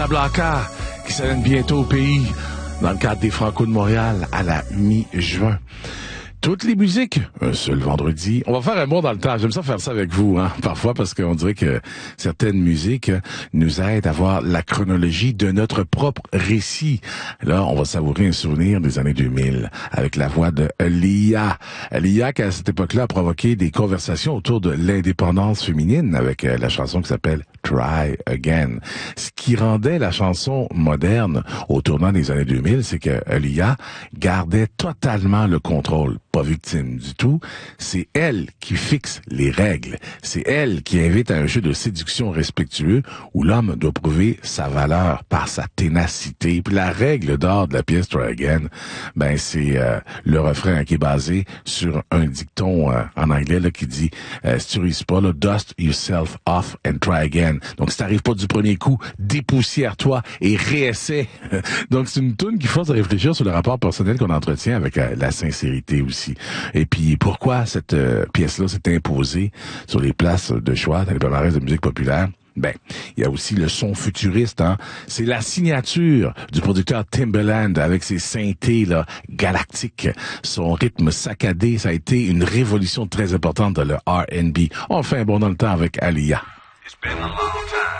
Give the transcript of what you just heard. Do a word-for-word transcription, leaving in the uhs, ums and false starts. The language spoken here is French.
Casablanca, qui s'amène bientôt au pays, dans le cadre des Franco de Montréal, à la mi-juin. Toutes les musiques, un seul vendredi. On va faire un bond dans le temps. J'aime ça faire ça avec vous, hein, parfois, parce qu'on dirait que certaines musiques nous aident à voir la chronologie de notre propre récit. Là, on va savourer un souvenir des années deux mille avec la voix de Aaliyah. Aaliyah, qui à cette époque-là a provoqué des conversations autour de l'indépendance féminine avec la chanson qui s'appelle Try Again. Ce qui rendait la chanson moderne au tournant des années deux mille, c'est que Aaliyah gardait totalement le contrôle. Pas victime du tout, c'est elle qui fixe les règles. C'est elle qui invite à un jeu de séduction respectueux où l'homme doit prouver sa valeur par sa ténacité. Puis la règle d'or de la pièce Try Again, ben c'est euh, le refrain qui est basé sur un dicton euh, en anglais là, qui dit euh, si tu réussis pas, là, dust yourself off and try again. Donc si t'arrives pas du premier coup, dépoussière-toi et réessaie. Donc c'est une toune qui force à réfléchir sur le rapport personnel qu'on entretient avec euh, la sincérité aussi. Et puis, pourquoi cette euh, pièce-là s'est imposée sur les places de choix dans les palmarès de musique populaire? Ben, il y a aussi le son futuriste, hein. C'est la signature du producteur Timbaland avec ses synthés, là, galactiques. Son rythme saccadé, ça a été une révolution très importante dans le R and B. On fait un bond dans le temps avec Aaliyah. It's been a long time.